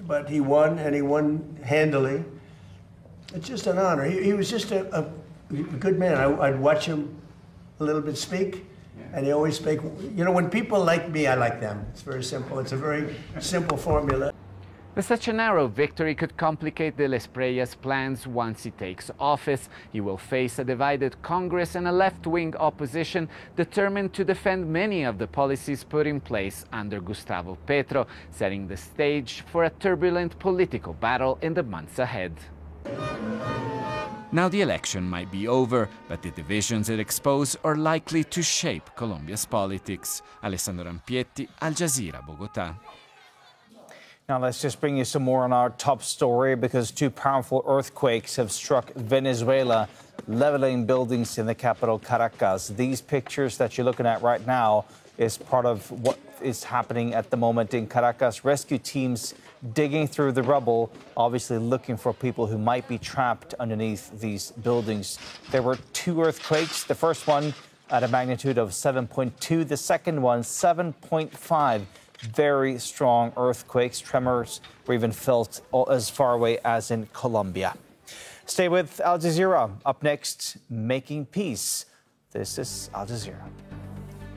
but he won, and he won handily. It's just an honor. He was just a good man. I'd watch him a little bit speak, and he always spoke. You know, when people like me, I like them. It's very simple. It's a very simple formula. But such a narrow victory could complicate de Las Preyas' plans once he takes office. He will face a divided Congress and a left-wing opposition determined to defend many of the policies put in place under Gustavo Petro, setting the stage for a turbulent political battle in the months ahead. Now the election might be over, but the divisions it exposed are likely to shape Colombia's politics. Alessandro Rampietti, Al Jazeera, Bogotá. Now let's just bring you some more on our top story, because two powerful earthquakes have struck Venezuela, leveling buildings in the capital Caracas. These pictures that you're looking at right now is part of what is happening at the moment in Caracas. Rescue teams digging through the rubble, obviously looking for people who might be trapped underneath these buildings. There were two earthquakes, the first one at a magnitude of 7.2, the second one 7.5. Very strong earthquakes. Tremors were even felt as far away as in Colombia. Stay with Al Jazeera. Up next, making peace. This is Al Jazeera.